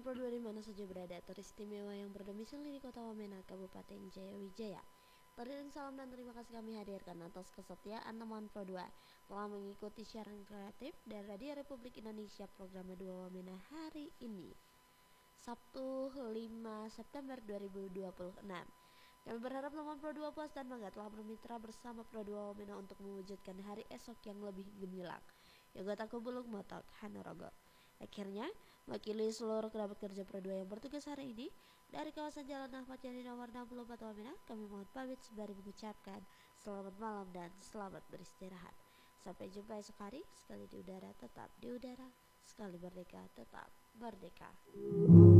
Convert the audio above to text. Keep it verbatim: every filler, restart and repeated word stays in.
Pro dua di mana saja berada, teristimewa yang berdomisili di Kota Wamena, Kabupaten Jayawijaya. Beriring salam dan terima kasih kami hadirkan atas kesetiaan teman Pro dua telah mengikuti siaran kreatif dari Radio Republik Indonesia program dua Wamena hari ini, Sabtu lima September dua ribu dua puluh enam. Kami berharap teman Pro dua puas dan bangga telah bermitra bersama Pro dua Wamena untuk mewujudkan hari esok yang lebih gemilang. Yogotaku buluk motok Hanorogo. Akhirnya, wakili seluruh kerabat kerja Pro dua yang bertugas hari ini dari kawasan Jalan Ahmad Yani nomor enam puluh empat Wamena, kami mohon pamit sembari mengucapkan selamat malam dan selamat beristirahat. Sampai jumpa esok hari, sekali di udara tetap di udara, sekali merdeka tetap merdeka.